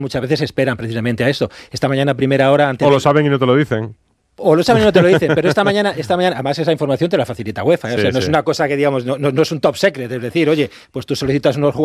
muchas veces esperan precisamente a esto. Esta mañana, a primera hora... O lo saben y no te lo dicen. O lo saben y no te lo dicen, pero esta mañana, además esa información te la facilita UEFA, ¿eh? O sea, no es una cosa que digamos, no es un top secret, es decir, oye, pues tú solicitas unos jugadores